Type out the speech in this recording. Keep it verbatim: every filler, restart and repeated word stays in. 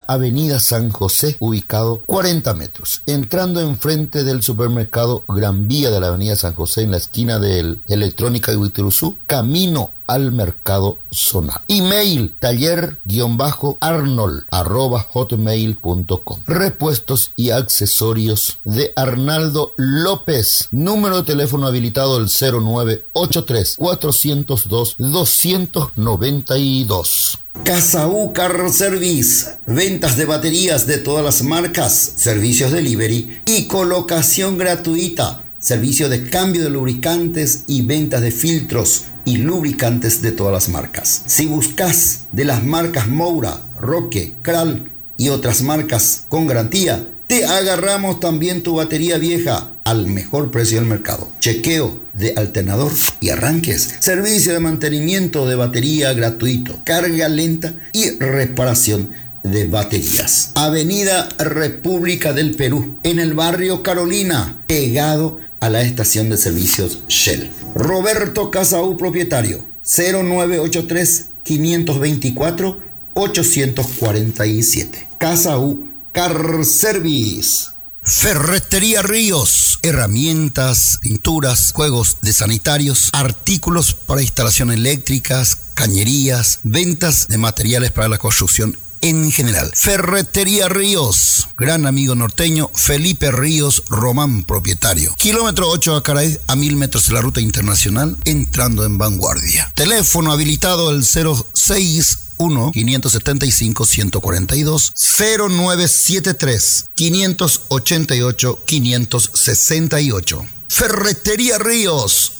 Avenida San José, ubicado cuarenta metros. Entrando enfrente del supermercado Gran Vía de la Avenida San José, en la esquina de Electrónica y Huitruzú, camino al mercado zonal. Email taller-arnold arroba hotmail punto com. Repuestos y accesorios de Arnaldo López. Número de teléfono habilitado el cero nueve ocho tres, cuatro cero dos, dos nueve dos. Casa U Car Service, ventas de baterías de todas las marcas, servicios delivery y colocación gratuita, servicio de cambio de lubricantes y ventas de filtros y lubricantes de todas las marcas. Si buscas de las marcas Moura, Roque, Kral y otras marcas con garantía, te agarramos también tu batería vieja al mejor precio del mercado. Chequeo de alternador y arranques. Servicio de mantenimiento de batería gratuito. Carga lenta y reparación de baterías. Avenida República del Perú, en el barrio Carolina, pegado a la estación de servicios Shell. Roberto Casaú, propietario. cero nueve ocho tres, cinco dos cuatro, ocho cuatro siete. Casaú Car Service. Ferretería Ríos, herramientas, pinturas, juegos de sanitarios, artículos para instalaciones eléctricas, cañerías, ventas de materiales para la construcción en general. Ferretería Ríos, gran amigo norteño Felipe Ríos Román, propietario. Kilómetro ocho Acaray, a mil metros de la ruta internacional, entrando en Vanguardia. Teléfono habilitado el cero seis uno, cinco siete cinco, uno cuatro dos, cero nueve siete tres, cinco ocho ocho, cinco seis ocho. Ferretería Ríos.